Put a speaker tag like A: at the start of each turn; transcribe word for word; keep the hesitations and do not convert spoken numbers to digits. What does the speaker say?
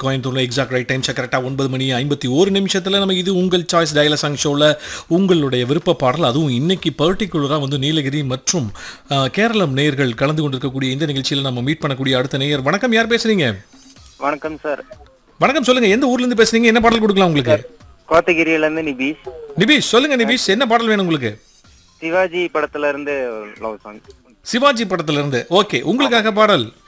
A: கோயம்புத்தூர்ல exact right time கரெக்டாக ஒன்பது மணி ஐம்பத்தி ஒரு நிமிஷத்தில் நம்ம இது உங்கள் சாய்ஸ் டயல சாங் ஷோவில் உங்களுடைய விருப்ப பாடல், அதுவும் இன்னைக்கு பர்டிகுலராக வந்து நீலகிரி மற்றும் அஹ், கேரளம் நேயர்கள் கலந்து கொண்டிருக்கக்கூடிய இந்த நிகழ்ச்சியில் நம்ம மீட் பண்ணக்கூடிய அடுத்த நேயர். வணக்கம், யார் பேசுறீங்க?
B: வணக்கம் சார்.
A: வணக்கம், சொல்லுங்க. எந்த ஊர்ல இருந்து பேசுறீங்க? என்ன பாடல் கொடுக்கலாம் உங்களுக்கு?
B: கோத்தகிரியில இருந்து நிபீஷ்.
A: நிபீஷ், சொல்லுங்க நிபீஷ், என்ன பாடல் வேணும் உங்களுக்கு?
B: சிவாஜி படத்துல இருந்து லவ் சாங்.
A: சிவாஜி படத்துல இருந்து. ஓகே, உங்களுக்காக பாடல்.